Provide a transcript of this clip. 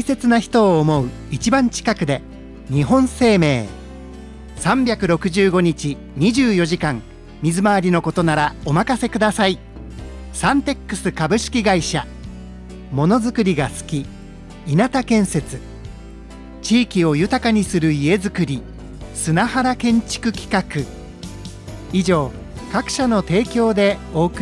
切な人を思う一番近くで、日本生命365日24時間、水回りのことならお任せください。サンテックス株式会社。ものづくりが好き、稲田建設。地域を豊かにする家づくり、砂原建築企画。以上、各社の提供でお送り